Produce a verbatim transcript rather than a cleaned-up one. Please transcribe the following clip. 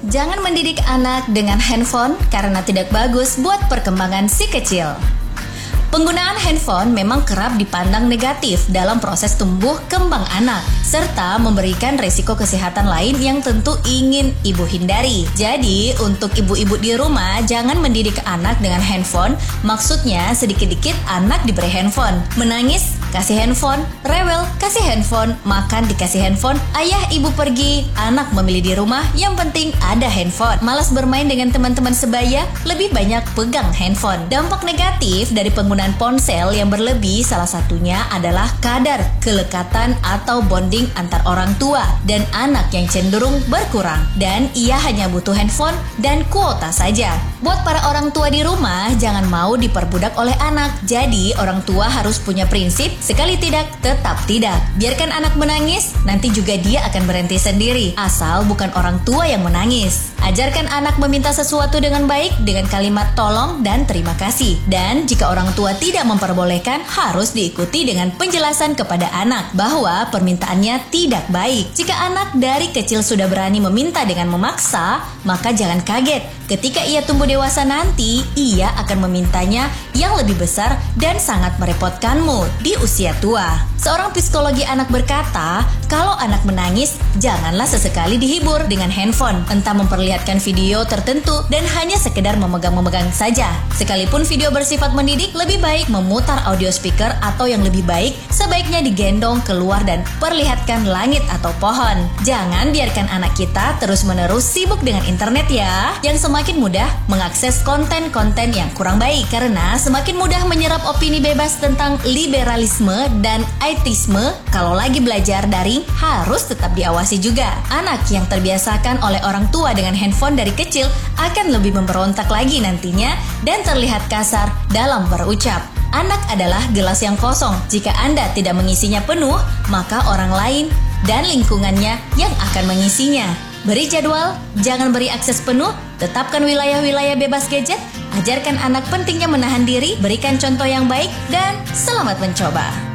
Jangan mendidik anak dengan handphone karena tidak bagus buat perkembangan si kecil. Penggunaan handphone memang kerap dipandang negatif dalam proses tumbuh kembang anak, serta memberikan resiko kesehatan lain yang tentu ingin ibu hindari. Jadi, untuk ibu-ibu di rumah, jangan mendidik anak dengan handphone. Maksudnya, sedikit-dikit anak diberi handphone. Menangis, kasih handphone. Rewel, kasih handphone. Makan, dikasih handphone. Ayah ibu pergi, anak memilih di rumah. Yang penting ada handphone. Malas bermain dengan teman-teman sebaya, lebih banyak pegang handphone. Dampak negatif dari penggunaan ponsel yang berlebih salah satunya adalah kadar kelekatan atau bonding antar orang tua dan anak yang cenderung berkurang, dan ia hanya butuh handphone dan kuota saja. Buat para orang tua di rumah, jangan mau diperbudak oleh anak. Jadi orang tua harus punya prinsip, sekali tidak, tetap tidak. Biarkan anak menangis, nanti juga dia akan berhenti sendiri, asal bukan orang tua yang menangis. Ajarkan anak meminta sesuatu dengan baik dengan kalimat tolong dan terima kasih. Dan jika orang tua tidak memperbolehkan, harus diikuti dengan penjelasan kepada anak bahwa permintaannya tidak baik. Jika anak dari kecil sudah berani meminta dengan memaksa, maka jangan kaget ketika ia tumbuh dewasa nanti, ia akan memintanya yang lebih besar dan sangat merepotkanmu di usia tua. Seorang psikologi anak berkata, kalau anak menangis, janganlah sesekali dihibur dengan handphone, entah memperlihatkan video tertentu dan hanya sekedar memegang-memegang saja. Sekalipun video bersifat mendidik, lebih baik memutar audio speaker atau yang lebih baik, sebaiknya digendong keluar dan perlihatkan langit atau pohon. Jangan biarkan anak kita terus-menerus sibuk dengan internet ya, yang semakin mudah mengakses konten-konten yang kurang baik, karena semakin mudah menyerap opini bebas tentang liberalisme dan aitisme. Kalau lagi belajar daring, harus tetap diawasi juga. Anak yang terbiasakan oleh orang tua dengan handphone dari kecil akan lebih memberontak lagi nantinya dan terlihat kasar dalam berucap. Anak adalah gelas yang kosong. Jika Anda tidak mengisinya penuh, maka orang lain dan lingkungannya yang akan mengisinya. Beri jadwal, jangan beri akses penuh, tetapkan wilayah-wilayah bebas gadget, ajarkan anak pentingnya menahan diri, berikan contoh yang baik, dan selamat mencoba.